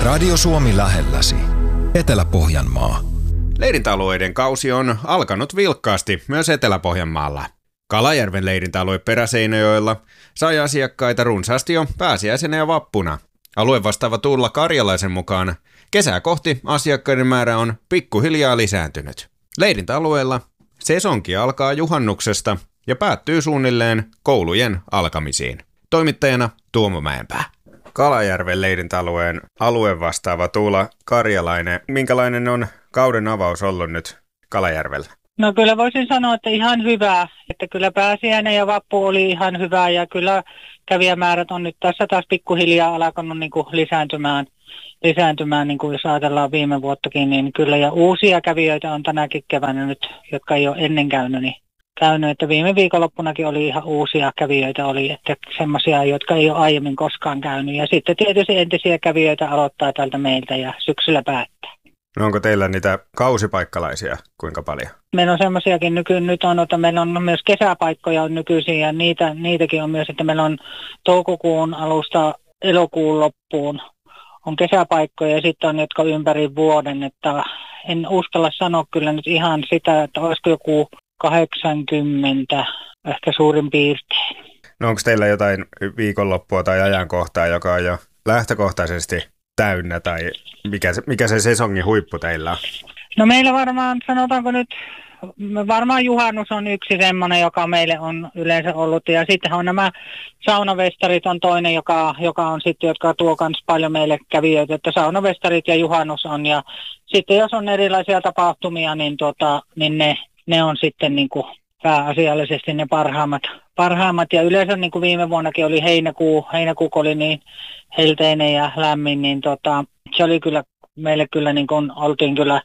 Radio Suomi lähelläsi. Etelä-Pohjanmaa. Leirintäalueiden kausi on alkanut vilkkaasti myös Etelä-Pohjanmaalla. Kalajärven leirintäalue Peräseinäjoella sai asiakkaita runsaasti jo pääsiäisenä ja vappuna. Alue vastaava Tuula Karjalaisen mukaan kesää kohti asiakkaiden määrä on pikkuhiljaa lisääntynyt. Leirintäalueella sesonki alkaa juhannuksesta ja päättyy suunnilleen koulujen alkamisiin. Toimittajana Tuomo Mäenpää. Kalajärven leirintäalueen alue vastaava Tuula Karjalainen. Minkälainen on kauden avaus ollut nyt Kalajärvellä? No kyllä voisin sanoa, että ihan hyvää. Että kyllä pääsiäinen ja vappu oli ihan hyvää ja kyllä kävijämäärät on nyt tässä taas pikkuhiljaa alkanut niin kuin lisääntymään niin kuin jos ajatellaan viime vuottakin, niin kyllä ja uusia kävijöitä on tänäkin keväänä nyt, jotka ei ole ennen käynyt, että viime viikonloppunakin oli ihan uusia kävijöitä, oli, että semmoisia, jotka ei ole aiemmin koskaan käynyt. Ja sitten tietysti entisiä kävijöitä aloittaa täältä meiltä ja syksyllä päättää. No onko teillä niitä kausipaikkalaisia kuinka paljon? Meillä on semmoisiakin nyt on, että meillä on myös kesäpaikkoja on nykyisin ja niitäkin on myös, että meillä on toukokuun alusta elokuun loppuun on kesäpaikkoja ja sitten on jotka ympäri vuoden, että en uskalla sanoa kyllä nyt ihan sitä, että olisiko joku 80 ehkä suurin piirtein. No onko teillä jotain viikonloppua tai ajankohtaa, joka on jo lähtökohtaisesti täynnä tai mikä se sesongin huippu teillä on? No meillä varmaan, sanotaanko nyt, varmaan juhannus on yksi semmoinen, joka meille on yleensä ollut. Ja sitten on nämä saunavestarit on toinen, joka on sitten, jotka tuo myös paljon meille kävijöitä, että saunavestarit ja juhannus on. Ja sitten jos on erilaisia tapahtumia, niin, ne on sitten niin kuin pääasiallisesti ne parhaimmat. Ja yleensä niin kuin viime vuonnakin oli heinäkuu kun oli niin helteinen ja lämmin, niin se oli kyllä meille kyllä niin kuin oltiin kyllä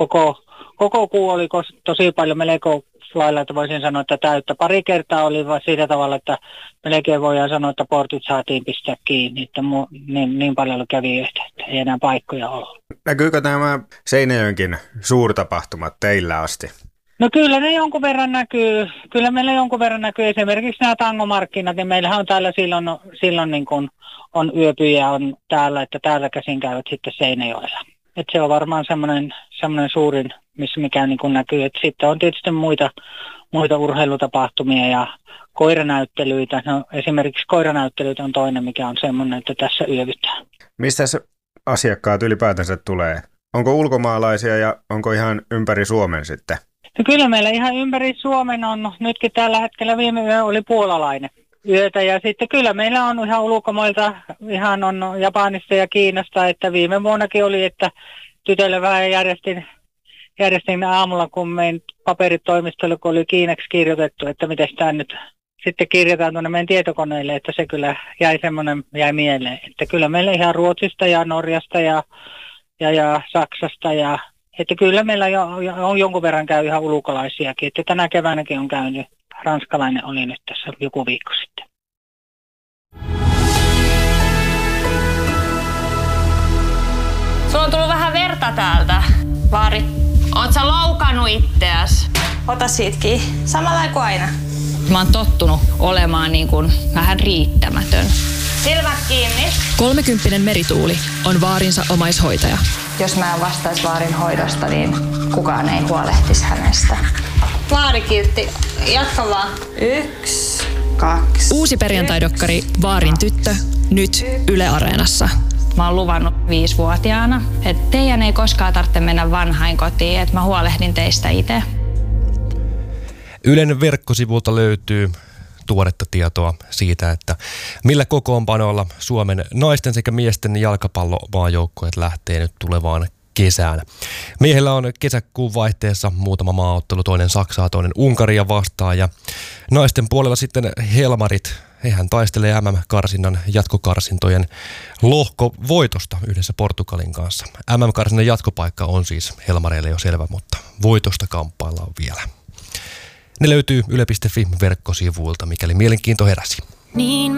koko kuu oli tosi paljon melko lailla, että voisin sanoa, että täyttä. Pari kertaa oli vaan sillä tavalla, että melkein voidaan sanoa, että portit saatiin pistää kiinni, että niin paljon oli kävijöitä, että ei enää paikkoja ollut. Näkyykö nämä Seinäjoenkin suurtapahtumat teillä asti? No kyllä ne jonkun verran näkyy. Kyllä meillä jonkun verran näkyy esimerkiksi nämä tangomarkkinat, niin meillähän on täällä silloin niin kuin on yöpyjä on täällä, että täällä käsin käyvät sitten Seinäjoella. Että se on varmaan semmoinen suurin, mikä niin kuin näkyy. Että sitten on tietysti muita urheilutapahtumia ja koiranäyttelyitä. No, esimerkiksi koiranäyttelyt on toinen, mikä on semmoinen, että tässä yövytään. Mistä asiakkaat ylipäätänsä tulee? Onko ulkomaalaisia ja onko ihan ympäri Suomen sitten? No kyllä meillä ihan ympäri Suomen on. Nytkin tällä hetkellä viime yö oli puolalainen yötä ja sitten kyllä meillä on ihan ulkomailta, ihan on Japanista ja Kiinasta, että viime vuonnakin oli, että tytölle vähän järjestin aamulla, kun meidän paperitoimistolle, kun oli kiinaksi kirjoitettu, että miten tämä nyt sitten kirjataan tuonne meidän tietokoneelle, että se kyllä jäi mieleen. Että kyllä meillä ihan Ruotsista ja Norjasta ja Saksasta ja että kyllä meillä on jonkun verran käy ihan ulkolaisiakin, että tänä keväänäkin on käynyt, ranskalainen oli nyt tässä joku viikko sitten. Sulla on tullut vähän verta täältä, Vaari. Oot sä loukannut itteäs? Ota siitä kiinni, samalla kuin aina. Mä oon tottunut olemaan niin kuin vähän riittämätön. Silmät kiinni. 30 Merituuli on Vaarinsa omaishoitaja. Jos mä en vastaisi Vaarin hoidosta, niin kukaan ei huolehtisi hänestä. Vaarikiltti, jatka vaan. 1, 2. Uusi perjantaidokkari Vaarin tyttö, nyt Yle Areenassa. Mä oon luvannut 5-vuotiaana, että teidän ei koskaan tarvitse mennä vanhainkotiin, että mä huolehdin teistä itse. Ylen verkkosivulta löytyy tuoretta tietoa siitä, että millä kokoonpanoilla Suomen naisten sekä miesten jalkapallomaajoukkueet lähtee nyt tulevaan kesään. Miehillä on kesäkuun vaihteessa muutama maaottelu, toinen Saksaa, toinen Unkaria vastaan ja naisten puolella sitten Helmarit. Hehän taistelee MM-karsinnan jatkokarsintojen lohkovoitosta yhdessä Portugalin kanssa. MM-karsinnan jatkopaikka on siis Helmareille jo selvä, mutta voitosta kamppaillaan vielä. Ne löytyy yle.fi verkkosivuilta, mikäli mielenkiinto heräsi.